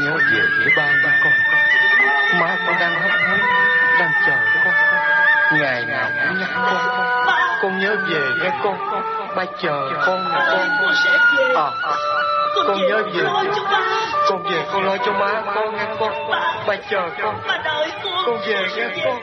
nhớ về với ba với con. Má con đang hấp hối, đang chờ con. Ngày nào cũng nhắc con nhớ về nghe con. Ba chờ con nè con. Con sẽ về. Con nhớ về. Con về con lo cho má con nghe con. Ba chờ con. Ba đợi con. Con về nghe con.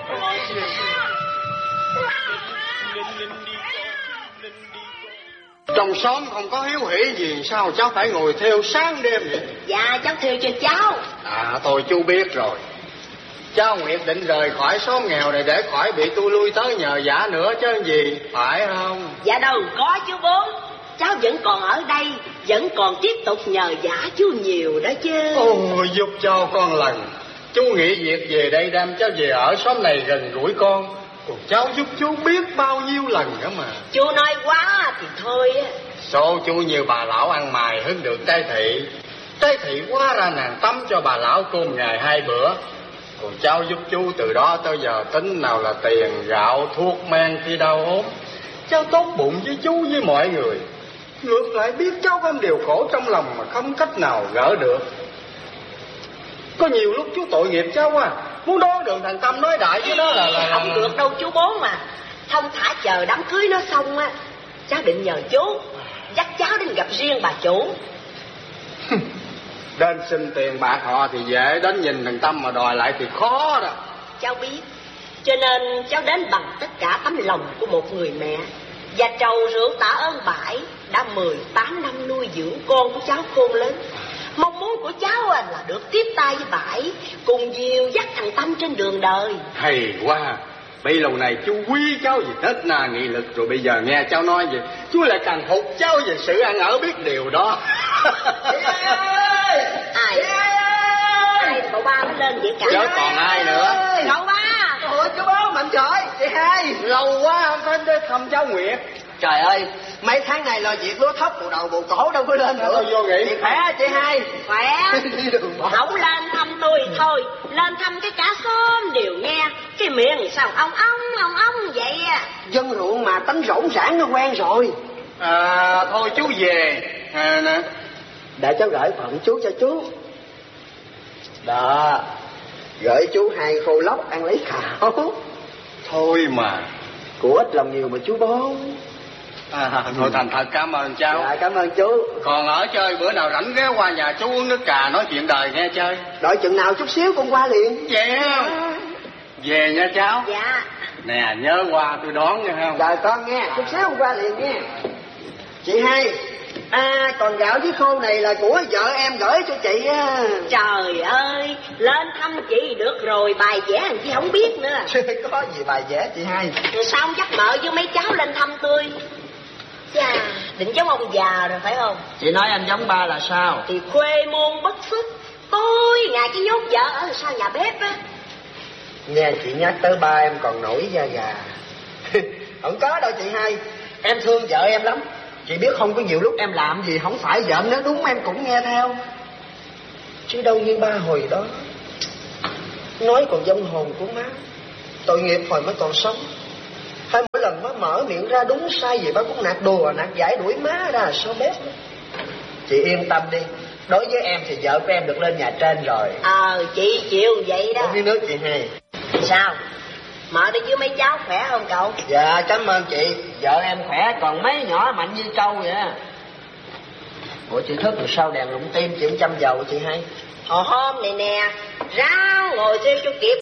Trong xóm không có hiếu hỉ gì sao cháu phải ngồi theo sáng đêm vậy? Dạ cháu theo cho cháu. Thôi chú biết rồi. Cháu Nguyệt định rời khỏi xóm nghèo này để khỏi bị tôi lui tới nhờ vả nữa chứ gì, phải không? Dạ đâu có chú Bốn. Cháu vẫn còn ở đây, vẫn còn tiếp tục nhờ vả chú nhiều đó chứ. Ôi giúp cho con lần. Chú nghỉ việc về đây đem cháu về ở xóm này gần gũi con. Còn cháu giúp chú biết bao nhiêu lần nữa mà. Chú nói quá thì thôi á. Số chú như bà lão ăn mài hứng được trái thị. Trái thị quá ra nàng tắm cho bà lão cơm ngày 2 bữa. Còn cháu giúp chú từ đó tới giờ tính nào là tiền, gạo, thuốc men khi đau ốm. Cháu tốt bụng với chú với mọi người. Ngược lại biết cháu có điều khổ trong lòng mà không cách nào gỡ được. Có nhiều lúc chú tội nghiệp cháu à. Muốn đón đường thằng Tâm nói đại với nó là không được đâu chú Bốn mà. Thông thả chờ đám cưới nó xong á, cháu định nhờ chú dắt cháu đến gặp riêng bà chủ. Đến xin tiền bạc họ thì dễ, đến nhìn thằng Tâm mà đòi lại thì khó đó. Cháu biết, cho nên cháu đến bằng tất cả tấm lòng của một người mẹ và trầu rượu tạ ơn bãi đã 18 năm nuôi dưỡng con của cháu khôn lớn. Mong muốn của cháu là được tiếp tay với bãi, cùng dìu dắt thằng Tâm trên đường đời. Hay quá. Bây lâu này chú quý cháu vì Tết na nghị lực, rồi bây giờ nghe cháu nói vậy chú lại càng phục cháu về sự ăn ở biết điều đó. Ai cậu ba mới lên vậy cả? Chứ còn ai nữa? Cậu ba. Ủa chú Bố Mạnh Trời, chị Hai. Lâu quá không thấy đến thăm cháu Nguyệt. Trời ơi, mấy tháng này lo việc lúa thóc, bộ đầu bộ cổ đâu có lên nữa. Vô nghỉ. Chị khỏe chị Hai? Khỏe. Không lên thăm tôi thôi, lên thăm cái cả xóm đều nghe cái miệng sao ông vậy à. Dân ruộng mà tánh rỗng rãng nó quen rồi. Thôi chú về nè. Để cháu gửi phận chú cho chú. Đó, gửi chú 2 khô lóc ăn lấy khảo. Thôi mà. Của ít lòng nhiều mà chú Bố. Thôi thành thật cảm ơn cháu. Dạ cảm ơn chú. Còn ở chơi bữa nào rảnh ghé qua nhà chú uống nước trà nói chuyện đời nghe chơi. Đợi chừng nào chút xíu con qua liền. Về không? Về nha cháu. Dạ. Nè nhớ qua tôi đón nha không? Trời con nghe, chút xíu con qua liền nha. Chị Hai, còn gạo với khô này là của vợ em gửi cho chị á. Trời ơi, lên thăm chị được rồi, bài vẽ làm chi không biết nữa. Có gì bài vẽ chị Hai. Rồi sao ông dắt mợ với mấy cháu lên thăm tôi? Chà, định giống ông già rồi phải không? Chị nói anh giống ba là sao? Thì khuê môn bất xuất, tối ngày cái nhốt vợ ở sau nhà bếp á. Nghe chị nhắc tới ba em còn nổi da gà. Không có đâu chị Hai, em thương vợ em lắm. Chị biết không, có nhiều lúc em làm gì không phải vợ nó đúng em cũng nghe theo. Chứ đâu như ba hồi đó nói còn vong hồn của má. Tội nghiệp hồi mới còn sống. Hay mỗi lần má mở miệng ra đúng sai gì ba cũng nạt đùa nạt giải đuổi má ra sau bếp. Chị yên tâm đi, đối với em thì vợ của em được lên nhà trên rồi. Chị chịu vậy đó. Uống miếng nước chị Hai. Sao? Mợ đi với mấy cháu khỏe không cậu? Dạ cảm ơn chị. Vợ em khỏe, còn mấy nhỏ mạnh như trâu vậy. Ủa chị thức rồi sao đèn lụng tim chị không châm dầu chị Hai? Hôm này nè, ráo ngồi theo cho kịp